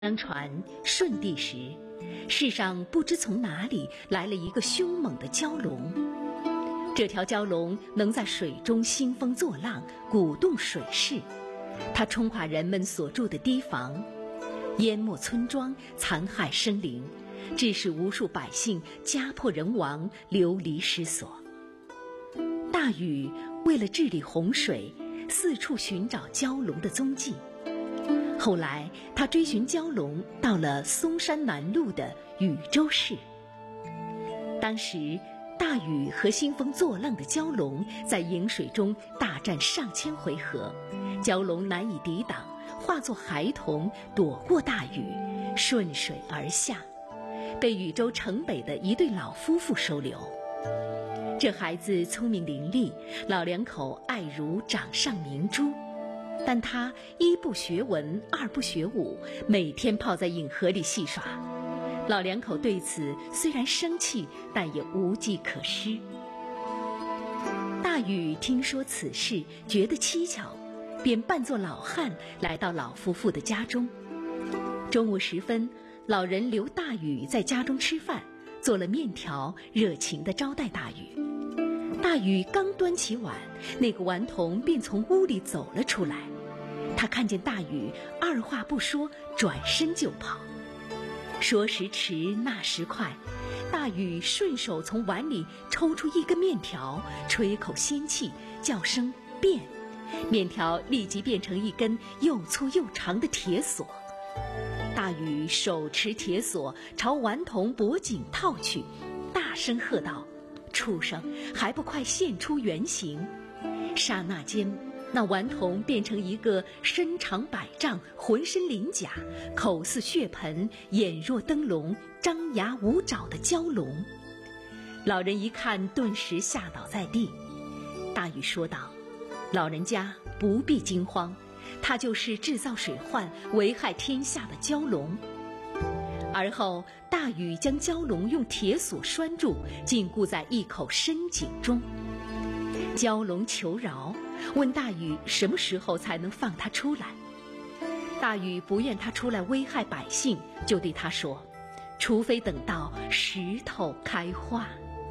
相传舜帝时，世上不知从哪里来了一个凶猛的蛟龙。这条蛟龙能在水中兴风作浪，鼓动水势。它冲垮人们所住的堤防，淹没村庄，残害生灵，致使无数百姓家破人亡，流离失所。大禹为了治理洪水，四处寻找蛟龙的踪迹。后来他追寻蛟龙到了嵩山南麓的禹州市。当时大禹和兴风作浪的蛟龙在饮水中大战上千回合，蛟龙难以抵挡，化作孩童躲过大禹，顺水而下，被禹州城北的一对老夫妇收留。这孩子聪明伶俐，老两口爱如掌上明珠。但他一不学文，二不学武，每天泡在饮河里戏耍。老两口对此虽然生气，但也无计可施。大禹听说此事，觉得蹊跷，便扮作老汉来到老夫妇的家中。中午时分，老人留大禹在家中吃饭，做了面条，热情地招待大禹。大禹刚端起碗，那个顽童便从屋里走了出来。他看见大禹，二话不说，转身就跑。说时迟，那时快，大禹顺手从碗里抽出一根面条，吹口仙气，叫声变，面条立即变成一根又粗又长的铁索。大禹手持铁索朝顽童脖颈套去，大声喝道：畜生，还不快现出原形！刹那间，那顽童变成一个身长100丈，浑身鳞甲，口似血盆，眼若灯笼，张牙舞爪的蛟龙。老人一看，顿时吓倒在地。大禹说道：老人家不必惊慌，他就是制造水患，危害天下的蛟龙。而后大禹将蛟龙用铁索拴住，禁锢在一口深井中。蛟龙求饶，问大禹什么时候才能放他出来。大禹不愿他出来危害百姓，就对他说：除非等到石头开花。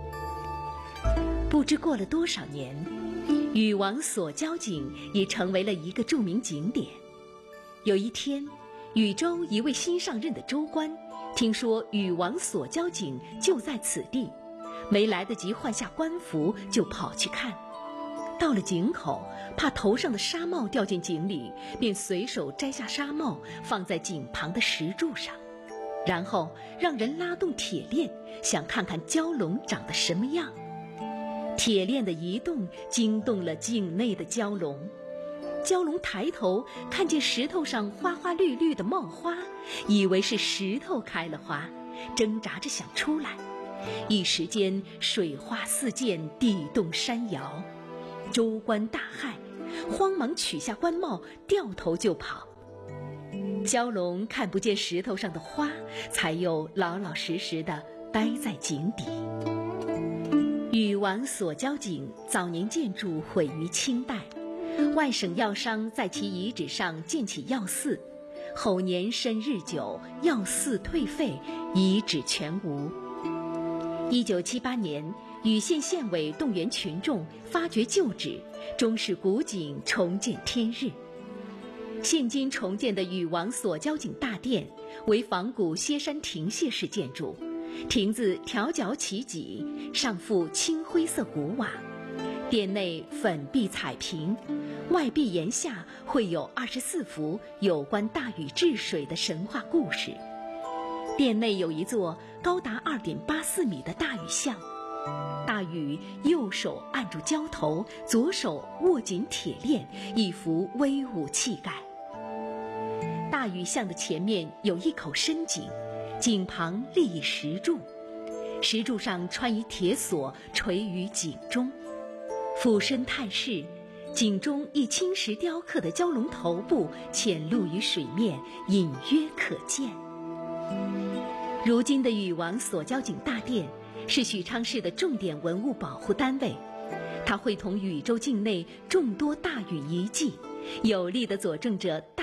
不知过了多少年，禹王所交井已成为了一个著名景点。有一天，禹州一位新上任的州官听说禹王所交井就在此地，没来得及换下官服，就跑去看。到了井口，怕头上的纱帽掉进井里，便随手摘下纱帽放在井旁的石柱上，然后让人拉动铁链，想看看蛟龙长得什么样。铁链的移动惊动了井内的蛟龙，蛟龙抬头看见石头上花花绿绿的冒花，以为是石头开了花，挣扎着想出来。一时间水花四溅，地动山摇。州官大骇，慌忙取下官帽，掉头就跑。蛟龙看不见石头上的花，才又老老实实地待在井底。禹王所交井早年建筑毁于清代，外省药商在其遗址上建起药寺，后年深日久，药寺退废，遗址全无。1978年，禹县县委动员群众发掘旧址，终使古井重见天日。现今重建的禹王所交井大殿为仿古歇山亭榭式建筑，亭子条角起脊，上覆青灰色古瓦，殿内粉壁彩屏，外壁檐下绘有24幅有关大禹治水的神话故事。殿内有一座高达2.84米的大禹像，大禹右手按住蛟头，左手握紧铁链，一副威武气概。大禹像的前面有一口深井，井旁立一石柱，石柱上穿一铁索垂于井中。俯身探视，井中一青石雕刻的蛟龙头部潜露于水面，隐约可见。如今的禹王所交井大殿是许昌市的重点文物保护单位，它会同禹州境内众多大禹遗迹，有力地佐证着大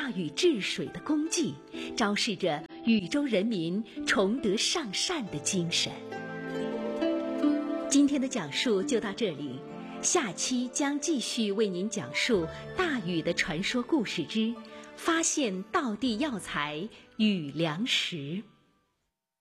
大禹治水的功绩，昭示着禹州人民崇德尚善的精神。今天的讲述就到这里，下期将继续为您讲述大禹的传说故事之发现道地药材禹良石。